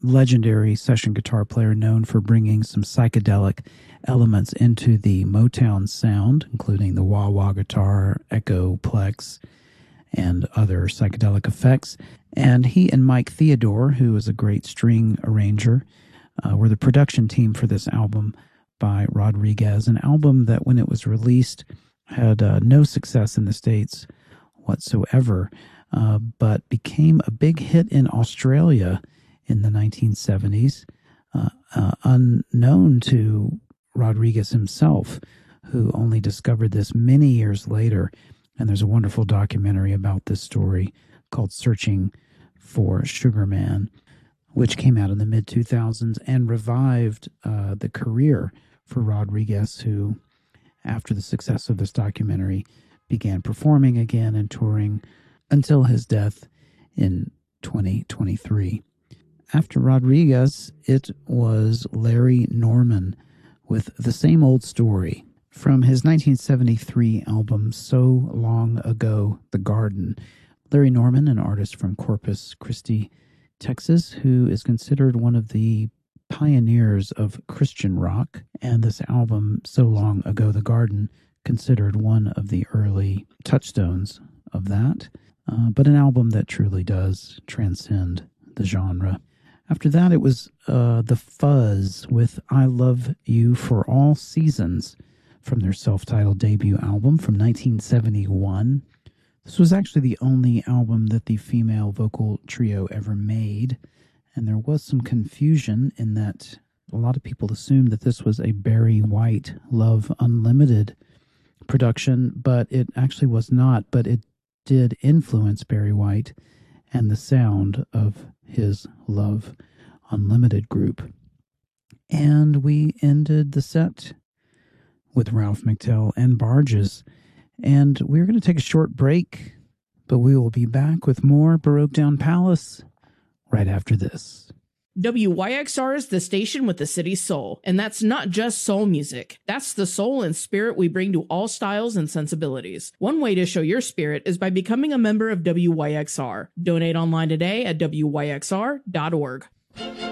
legendary session guitar player known for bringing some psychedelic elements into the Motown sound, including the wah-wah guitar, Echoplex, and other psychedelic effects. And he and Mike Theodore, who is a great string arranger, were the production team for this album by Rodriguez, an album that when it was released had no success in the States whatsoever, but became a big hit in Australia in the 1970s, unknown to Rodriguez himself, who only discovered this many years later. And there's a wonderful documentary about this story called Searching for Sugar Man, which came out in the mid-2000s and revived the career for Rodriguez, who, after the success of this documentary, began performing again and touring until his death in 2023. After Rodriguez, it was Larry Norman with The Same Old Story from his 1973 album So Long Ago, The Garden. Larry Norman, an artist from Corpus Christi, Texas, who is considered one of the pioneers of Christian rock, and this album, So Long Ago, The Garden, considered one of the early touchstones of that, but an album that truly does transcend the genre. After that, it was The Fuzz with I Love You for All Seasons from their self-titled debut album from 1971. This was actually the only album that the female vocal trio ever made, and there was some confusion in that a lot of people assumed that this was a Barry White Love Unlimited production, but it actually was not, but it did influence Barry White and the sound of his Love Unlimited group. And we ended the set with Ralph McTell and Barges. And we're going to take a short break, but we will be back with more Baroque Down Palace right after this. WYXR is the station with the city's soul, and that's not just soul music. That's the soul and spirit we bring to all styles and sensibilities. One way to show your spirit is by becoming a member of WYXR. Donate online today at wyxr.org.